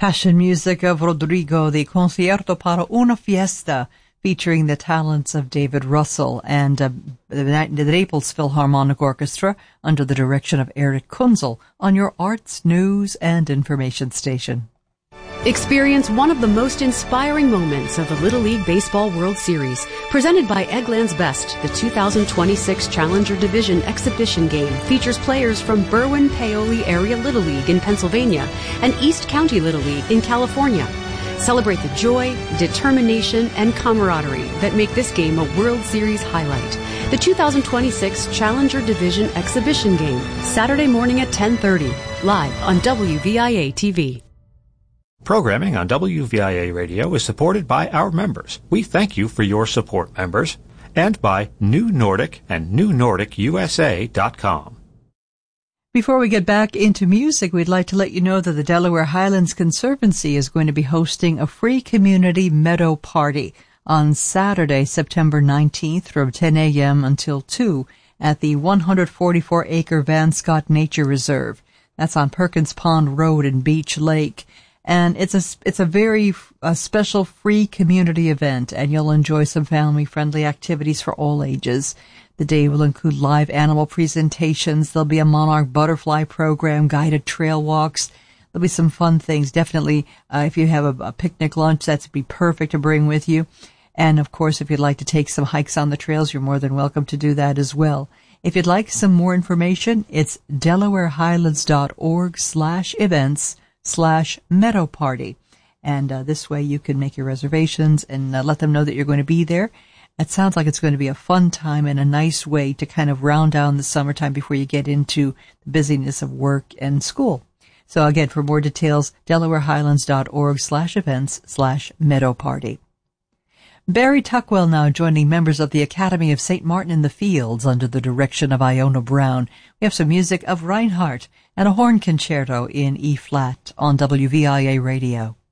Passion music of Rodrigo, the Concierto para una Fiesta, featuring the talents of David Russell and the Naples Philharmonic Orchestra under the direction of Eric Kunzel on your arts, news, and information station. Experience one of the most inspiring moments of the Little League Baseball World Series, presented by Eggland's Best. The 2026 Challenger Division exhibition game features players from Berwyn-Paoli Area Little League in Pennsylvania and East County Little League in California. Celebrate the joy, determination, and camaraderie that make this game a World Series highlight. The 2026 Challenger Division exhibition game, Saturday morning at 10:30, live on WVIA TV. Programming on WVIA Radio is supported by our members. We thank you for your support, members, and by New Nordic and NewNordicUSA.com. Before we get back into music, we'd like to let you know that the Delaware Highlands Conservancy is going to be hosting a free community meadow party on Saturday, September 19th from 10 a.m. until 2 at the 144-acre Van Scott Nature Reserve. That's on Perkins Pond Road in Beach Lake. And it's a very special free community event, and you'll enjoy some family-friendly activities for all ages. The day will include live animal presentations. There'll be a monarch butterfly program, guided trail walks. There'll be some fun things. Definitely, if you have a picnic lunch, that'd be perfect to bring with you. And of course, if you'd like to take some hikes on the trails, you're more than welcome to do that as well. If you'd like some more information, it's DelawareHighlands.org/events/meadow party. And this way you can make your reservations and let them know that you're going to be there. It sounds like it's going to be a fun time and a nice way to kind of round down the summertime before you get into the busyness of work and school. So again, for more details, DelawareHighlands.org/events/meadow party. Barry Tuckwell now joining members of the Academy of St. Martin in the Fields under the direction of Iona Brown. We have some music of Reinhardt and a horn concerto in E-flat on WVIA Radio.